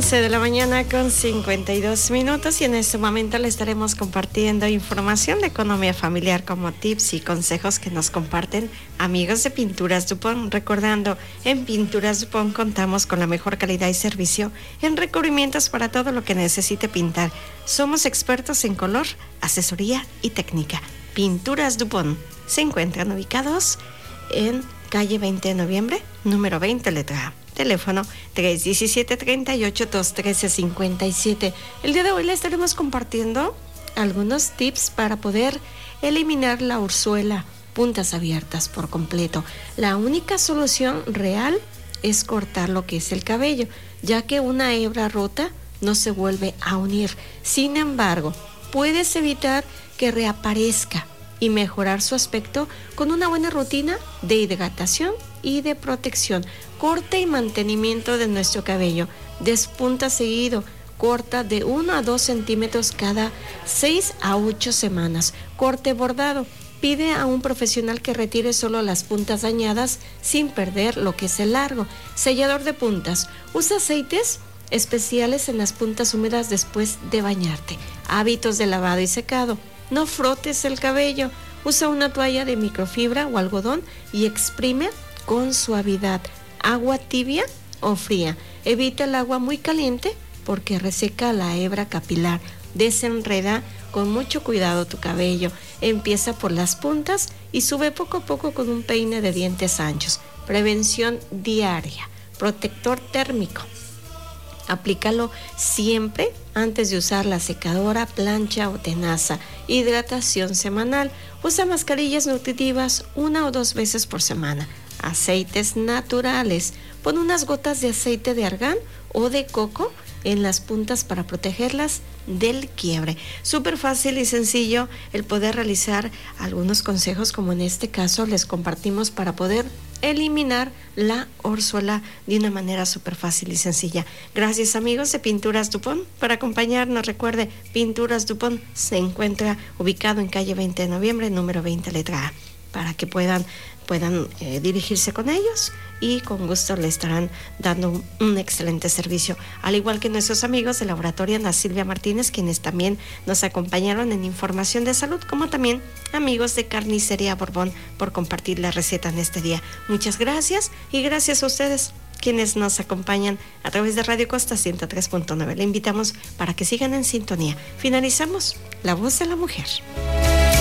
11 de la mañana con 52 minutos y en este momento le estaremos compartiendo información de economía familiar como tips y consejos que nos comparten amigos de Pinturas Dupont. Recordando, en Pinturas Dupont contamos con la mejor calidad y servicio en recubrimientos para todo lo que necesite pintar. Somos expertos en color, asesoría y técnica. Pinturas Dupont se encuentran ubicados en calle 20 de noviembre, número 20, letra A. Teléfono 317-38-213-57. El día de hoy le estaremos compartiendo algunos tips para poder eliminar la orzuela, puntas abiertas por completo. La única solución real es cortar lo que es el cabello, ya que una hebra rota no se vuelve a unir. Sin embargo, puedes evitar que reaparezca y mejorar su aspecto con una buena rutina de hidratación y de protección. Corte y mantenimiento de nuestro cabello. Despunta seguido. Corta de 1 a 2 centímetros cada 6 a 8 semanas. Corte bordado. Pide a un profesional que retire solo las puntas dañadas sin perder lo que es el largo. Sellador de puntas. Usa aceites especiales en las puntas húmedas después de bañarte. Hábitos de lavado y secado. No frotes el cabello. Usa una toalla de microfibra o algodón y exprime con suavidad. Agua tibia o fría. Evita el agua muy caliente porque reseca la hebra capilar. Desenreda con mucho cuidado tu cabello. Empieza por las puntas y sube poco a poco con un peine de dientes anchos. Prevención diaria. Protector térmico. Aplícalo siempre antes de usar la secadora, plancha o tenaza. Hidratación semanal. Usa mascarillas nutritivas 1 o 2 veces por semana. Aceites naturales. Pon unas gotas de aceite de argán o de coco en las puntas para protegerlas del quiebre. Súper fácil y sencillo el poder realizar algunos consejos como en este caso les compartimos para poder eliminar la orzuela de una manera súper fácil y sencilla. Gracias amigos de Pinturas Dupont por acompañarnos. Recuerde, Pinturas Dupont se encuentra ubicado en calle 20 de noviembre, número 20, letra A, para que puedan dirigirse con ellos y con gusto le estarán dando un excelente servicio, al igual que nuestros amigos del laboratorio Ana Silvia Martínez, quienes también nos acompañaron en información de salud, como también amigos de Carnicería Borbón por compartir la receta en este día. Muchas gracias y gracias a ustedes quienes nos acompañan a través de Radio Costa 103.9. Le invitamos para que sigan en sintonía. Finalizamos La Voz de la Mujer.